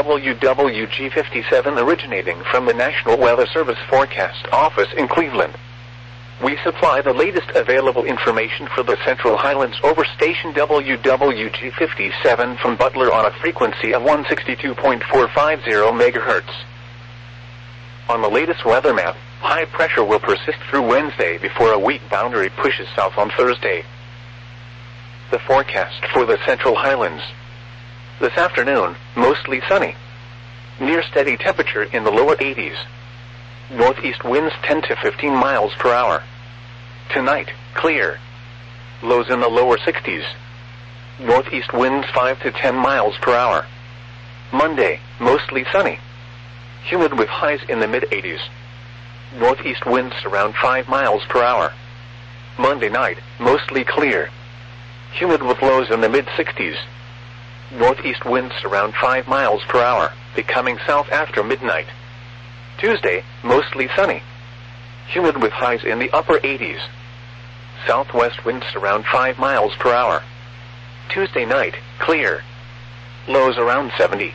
WWG57 originating from the National Weather Service Forecast Office in Cleveland. We supply the latest available information for the Central Highlands over station WWG57 from Butler on a frequency of 162.450 MHz. On the latest weather map, high pressure will persist through Wednesday before a weak boundary pushes south on Thursday. The forecast for the Central Highlands. This afternoon, mostly sunny. Near steady temperature in the lower 80s. Northeast winds 10 to 15 miles per hour. Tonight, clear. Lows in the lower 60s. Northeast winds 5 to 10 miles per hour. Monday, mostly sunny. Humid with highs in the mid-80s. Northeast winds around 5 miles per hour. Monday night, mostly clear. Humid with lows in the mid-60s. Northeast winds around 5 miles per hour, becoming south after midnight. Tuesday, mostly sunny. Humid with highs in the upper 80s. Southwest winds around 5 miles per hour. Tuesday night, clear. Lows around 70.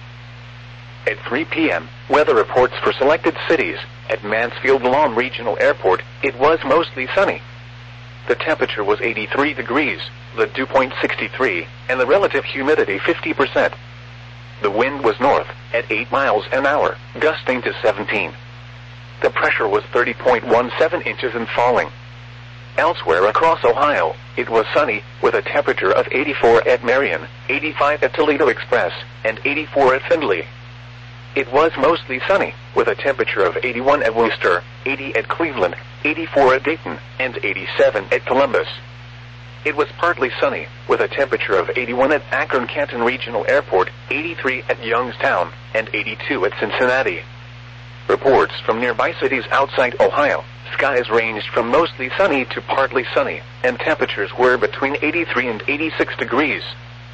At 3 p.m., weather reports for selected cities. At Mansfield-Lom Regional Airport, it was mostly sunny. The temperature was 83 degrees, the dew point 63, and the relative humidity 50%. The wind was north, at 8 miles an hour, gusting to 17. The pressure was 30.17 inches and falling. Elsewhere across Ohio, it was sunny, with a temperature of 84 at Marion, 85 at Toledo Express, and 84 at Findlay. It was mostly sunny, with a temperature of 81 at Worcester, 80 at Cleveland, 84 at Dayton, and 87 at Columbus. It was partly sunny, with a temperature of 81 at Akron-Canton Regional Airport, 83 at Youngstown, and 82 at Cincinnati. Reports from nearby cities outside Ohio, skies ranged from mostly sunny to partly sunny, and temperatures were between 83 and 86 degrees.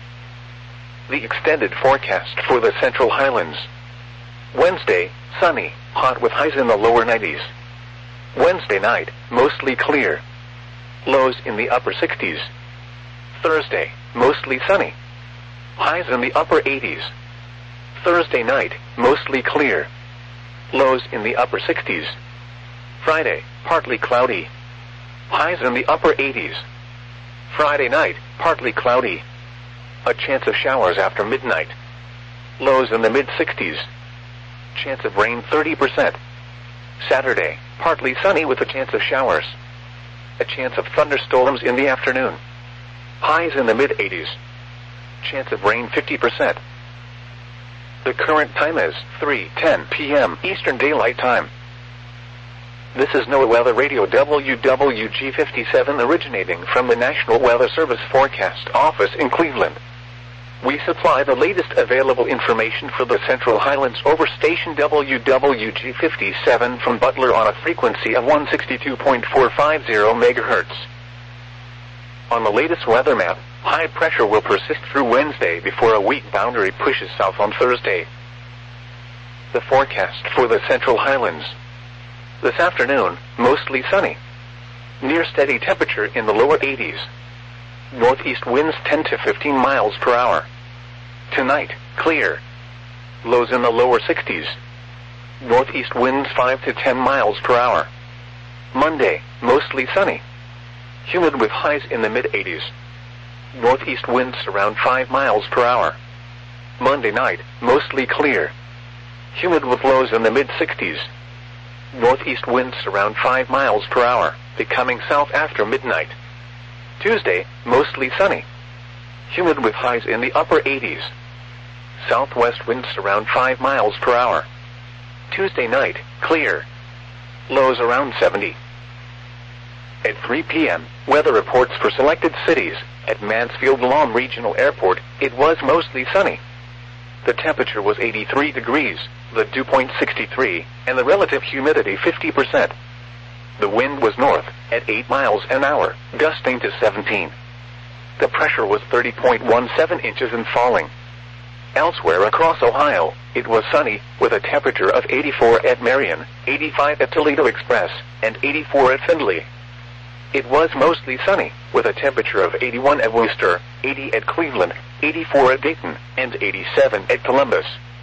The extended forecast for the Central Highlands. Wednesday, sunny, hot with highs in the lower 90s. Wednesday night, mostly clear. Lows in the upper 60s. Thursday, mostly sunny. Highs in the upper 80s. Thursday night, mostly clear. Lows in the upper 60s. Friday, partly cloudy. Highs in the upper 80s. Friday night, partly cloudy. A chance of showers after midnight. Lows in the mid-60s. Chance of rain 30%. Saturday, partly sunny with a chance of showers. A chance of thunderstorms in the afternoon. Highs in the mid-80s. Chance of rain 50%. The current time is 3:10 p.m. Eastern Daylight Time. This is NOAA Weather Radio WWG57 originating from the National Weather Service Forecast Office in Cleveland. We supply the latest available information for the Central Highlands over station WWG57 from Butler on a frequency of 162.450 MHz. On the latest weather map, high pressure will persist through Wednesday before a weak boundary pushes south on Thursday. The forecast for the Central Highlands. This afternoon, mostly sunny. Near steady temperature in the lower 80s. Northeast winds 10 to 15 miles per hour. Tonight, clear. Lows in the lower 60s. Northeast winds 5 to 10 miles per hour. Monday, mostly sunny. Humid with highs in the mid-80s. Northeast winds around 5 miles per hour. Monday night, mostly clear. Humid with lows in the mid-60s. Northeast winds around 5 miles per hour, becoming south after midnight. Tuesday, mostly sunny. Humid with highs in the upper 80s. Southwest winds around 5 miles per hour. Tuesday night, clear. Lows around 70. At 3 p.m., weather reports for selected cities. At Mansfield-Lom Regional Airport, it was mostly sunny. The temperature was 83 degrees, the dew point 63, and the relative humidity 50%. The wind was north, at 8 miles an hour, gusting to 17. The pressure was 30.17 inches and falling. Elsewhere across Ohio, it was sunny, with a temperature of 84 at Marion, 85 at Toledo Express, and 84 at Findlay. It was mostly sunny, with a temperature of 81 at Worcester, 80 at Cleveland, 84 at Dayton, and 87 at Columbus.